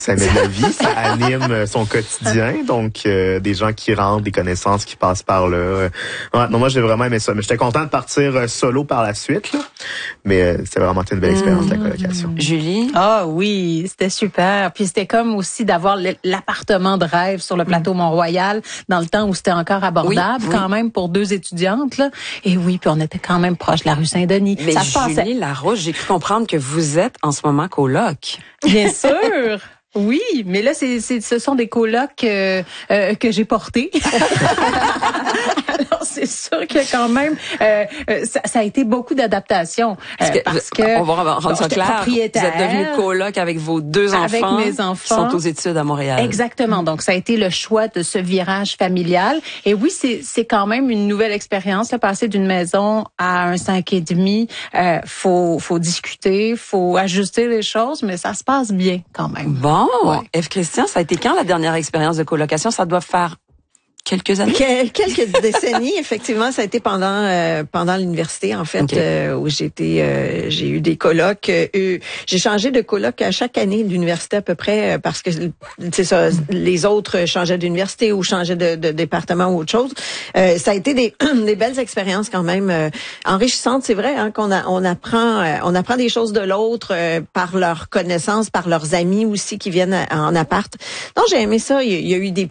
Ça met de la vie, ça anime son quotidien, donc des gens qui rentrent, des connaissances qui passent par là. Ouais, non, moi j'ai vraiment aimé ça, mais j'étais content de partir solo par la suite, là. Mais c'était vraiment une belle expérience la colocation. Julie? Ah oui, c'était super. Puis c'était comme aussi d'avoir l'appartement de rêve sur le plateau Mont-Royal dans le temps où c'était encore abordable quand même pour 2 étudiantes là. Et oui, puis on était quand même proche de la rue Saint-Denis. Mais Ça se passait. Julie Larouche, j'ai cru comprendre que vous êtes en ce moment coloc. Bien sûr. Oui, mais là, ce sont des colocs que j'ai portés. Alors, c'est sûr que quand même, ça a été beaucoup d'adaptation. Parce que on va rendre ça clair. Vous êtes devenu coloc avec vos 2 enfants. Avec mes enfants. Qui sont aux études à Montréal. Exactement. Donc, ça a été le choix de ce virage familial. Et oui, c'est quand même une nouvelle expérience, là, passer d'une maison à un 5,5. Faut discuter, faut ajuster les choses, mais ça se passe bien quand même. Bon. Eve Christian, ça a été quand la dernière expérience de colocation? Ça doit faire quelques années? Quelques décennies, effectivement. Ça a été pendant l'université, en fait, où j'ai eu des colocs. J'ai changé de coloc à chaque année de l'université à peu près parce que, c'est ça, les autres changeaient d'université ou changeaient de département ou autre chose. Ça a été des belles expériences quand même enrichissantes. C'est vrai hein, on apprend des choses de l'autre par leurs connaissances, par leurs amis aussi qui viennent en appart. Non, j'ai aimé ça. Il y a eu des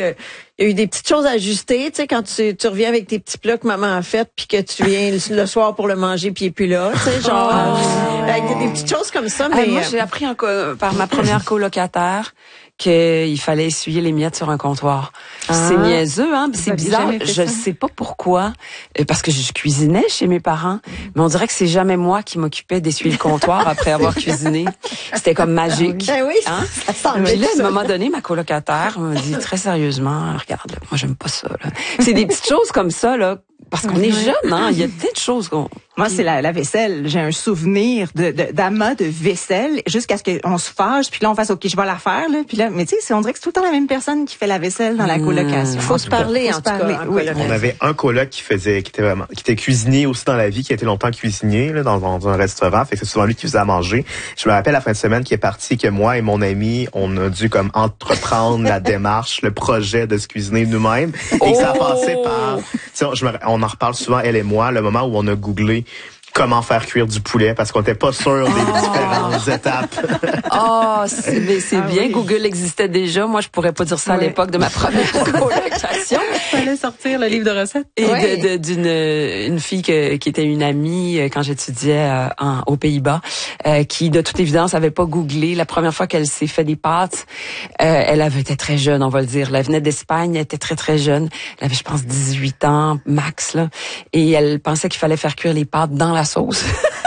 petites choses à ajuster, tu sais, quand tu reviens avec tes petits plats que maman a fait, puis que tu viens le soir pour le manger, puis il est plus là, tu sais, genre, avec des petites choses comme ça. Mais moi, j'ai appris par ma première colocataire qu'il fallait essuyer les miettes sur un comptoir. C'est niaiseux, hein, c'est bizarre. Je sais pas pourquoi, parce que je cuisinais chez mes parents, mais on dirait que c'est jamais moi qui m'occupais d'essuyer le comptoir après avoir cuisiné. C'était comme magique. Ben oui, hein? Ça Puis là, à un moment donné, ma colocataire me dit très sérieusement, regarde, là, moi j'aime pas ça. Là. C'est des petites choses comme ça, là. Parce qu'on est jeune, hein. Il y a peut-être de choses qu'on... Moi, c'est la vaisselle. J'ai un souvenir d'amas de vaisselle jusqu'à ce qu'on se fâche, puis là, on fasse, OK, je vais la faire, là. Puis là, mais tu sais, on dirait que c'est tout le temps la même personne qui fait la vaisselle dans la colocation. Faut se parler, en tout cas. Oui. On avait un coloc qui était cuisinier aussi dans la vie, qui a été longtemps cuisinier, là, dans un restaurant. Fait que c'est souvent lui qui faisait à manger. Je me rappelle la fin de semaine qui est parti, que moi et mon ami, on a dû comme entreprendre la démarche, le projet de se cuisiner nous-mêmes. Et ça a passé par, on en reparle souvent, elle et moi, le moment où on a googlé comment faire cuire du poulet parce qu'on n'était pas sûr des différentes étapes. C'est bien. Oui. Google existait déjà. Moi, je pourrais pas dire ça à l'époque de ma première colocation. Il fallait sortir le livre de recettes. Et d'une fille qui était une amie quand j'étudiais aux Pays-Bas, qui de toute évidence avait pas googlé. La première fois qu'elle s'est fait des pâtes, elle était très jeune, on va le dire. Elle venait d'Espagne, elle était très très jeune. Elle avait, je pense, 18 ans max là, et elle pensait qu'il fallait faire cuire les pâtes dans la sauce.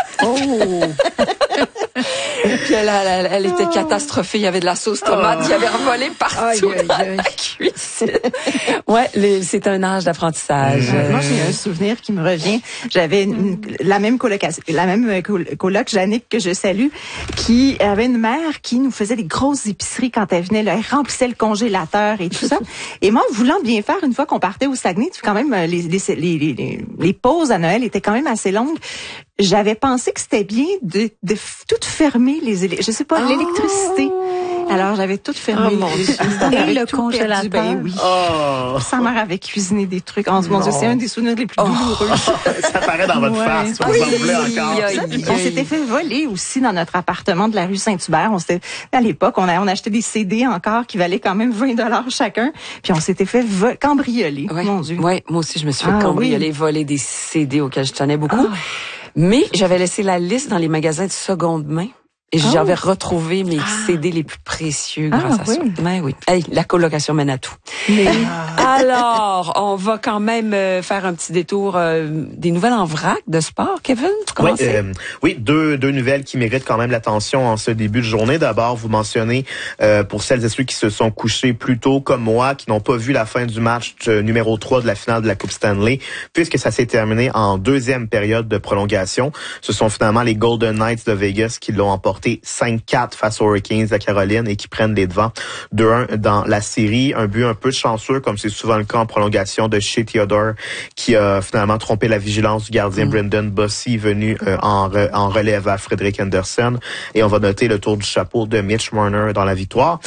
Puis elle était catastrophée. Il y avait de la sauce tomate qui avait revolé partout dans la cuisine. Ouais, c'est un âge d'apprentissage. Moi, j'ai un souvenir qui me revient. J'avais la même coloc, Jannick, que je salue, qui avait une mère qui nous faisait des grosses épiceries quand elle venait. Là, elle remplissait le congélateur et tout ça. Et moi, voulant bien faire, une fois qu'on partait au Saguenay, quand même, les pauses à Noël étaient quand même assez longues. J'avais pensé que c'était bien de tout fermer je sais pas, l'électricité. Alors, j'avais tout fermé. Et le congélateur. Ben oui. Sa mère avait cuisiné des trucs. Mon Dieu, c'est un des souvenirs les plus douloureux. Ça paraît dans votre face. Vous en voulez encore. On s'était fait voler aussi dans notre appartement de la rue Saint-Hubert. À l'époque, on acheté des CD encore qui valaient quand même 20 $ chacun. Puis on s'était fait cambrioler. Mon Dieu. Ouais, moi aussi, je me suis fait cambrioler, voler des CD auxquels je tenais beaucoup. Mais j'avais laissé la liste dans les magasins de seconde main. Et j'avais retrouvé mes CD les plus précieux grâce à ça. Mais oui. Hey, la colocation mène à tout. Alors, on va quand même faire un petit détour des nouvelles en vrac de sport. Kevin, tu commences? Oui, deux nouvelles qui méritent quand même l'attention en ce début de journée. D'abord, vous mentionnez pour celles et ceux qui se sont couchés plus tôt, comme moi, qui n'ont pas vu la fin du match numéro 3 de la finale de la Coupe Stanley, puisque ça s'est terminé en deuxième période de prolongation. Ce sont finalement les Golden Knights de Vegas qui l'ont emporté 5-4 face aux Hurricanes de Caroline et qui prennent les devants 2-1 dans la série. Un but un peu chanceux, comme c'est souvent le cas en prolongation, de Shea Theodore, qui a finalement trompé la vigilance du gardien Brendan Bossy, venu en relève à Frederick Anderson. Et on va noter le tour du chapeau de Mitch Marner dans la victoire.